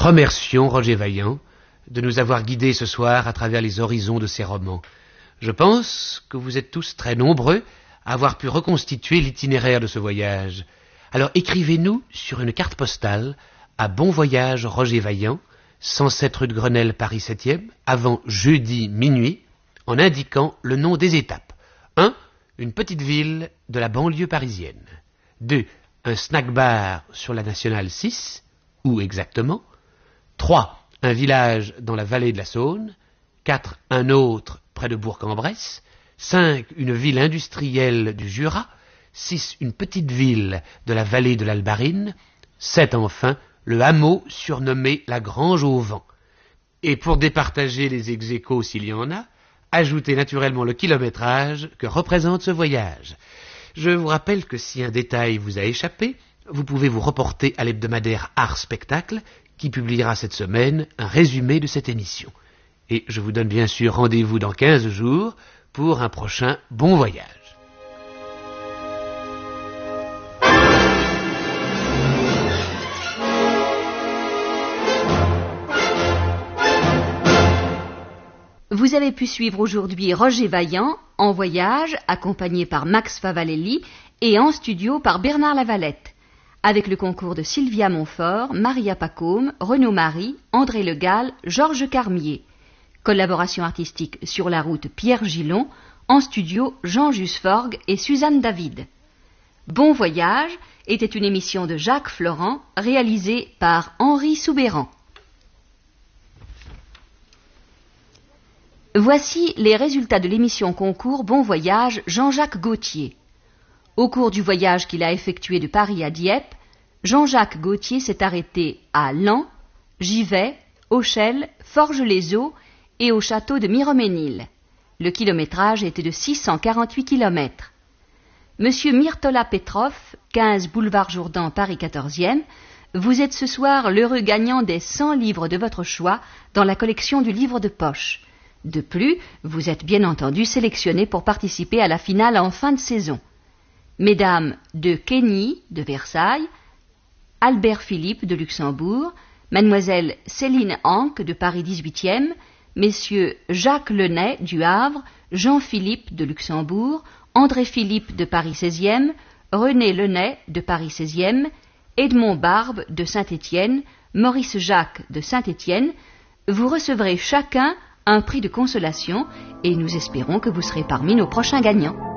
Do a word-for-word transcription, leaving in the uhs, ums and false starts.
Remercions Roger Vaillant de nous avoir guidés ce soir à travers les horizons de ses romans. Je pense que vous êtes tous très nombreux à avoir pu reconstituer l'itinéraire de ce voyage. Alors écrivez-nous sur une carte postale à Bon Voyage Roger Vaillant, cent sept rue de Grenelle, Paris septième, avant jeudi minuit, en indiquant le nom des étapes. un. Une petite ville de la banlieue parisienne. deux. Un snack-bar sur la Nationale six. Où exactement? trois. Un village dans la vallée de la Saône. quatre. Un autre près de Bourg-en-Bresse. cinq. Une ville industrielle du Jura. six. Une petite ville de la vallée de l'Albarine. sept. Enfin, le hameau surnommé la Grange au Vent. Et pour départager les ex-aequos s'il y en a, ajoutez naturellement le kilométrage que représente ce voyage. Je vous rappelle que si un détail vous a échappé, vous pouvez vous reporter à l'hebdomadaire Art Spectacle qui publiera cette semaine un résumé de cette émission. Et je vous donne bien sûr rendez-vous dans quinze jours pour un prochain Bon Voyage. Vous avez pu suivre aujourd'hui Roger Vaillant en voyage, accompagné par Max Favalelli et en studio par Bernard Lavalette, avec le concours de Sylvia Montfort, Maria Pacôme, Renaud Marie, André Le Gall, Georges Carmier. Collaboration artistique sur la route Pierre Gillon, en studio Jean Jusforgue et Suzanne David. Bon Voyage était une émission de Jacques Florent, réalisée par Henri Soubéran. Voici les résultats de l'émission concours Bon Voyage Jean-Jacques Gauthier. Au cours du voyage qu'il a effectué de Paris à Dieppe, Jean-Jacques Gauthier s'est arrêté à Laon, Givet, Auchel, Forges-les-Eaux et au château de Miroménil. Le kilométrage était de six cent quarante-huit kilomètres. Monsieur Myrtola Petrov, quinze boulevard Jourdan, Paris quatorzième, vous êtes ce soir l'heureux gagnant des cent livres de votre choix dans la collection du livre de poche. De plus, vous êtes bien entendu sélectionné pour participer à la finale en fin de saison. Mesdames de Kenny, de Versailles, Albert Philippe, de Luxembourg, Mademoiselle Céline Anque, de Paris dix-huitième, Messieurs Jacques Lenay, du Havre, Jean-Philippe, de Luxembourg, André Philippe, de Paris seizième, René Lenay, de Paris seizième, Edmond Barbe, de Saint-Étienne, Maurice Jacques, de Saint-Étienne, vous recevrez chacun un prix de consolation et nous espérons que vous serez parmi nos prochains gagnants.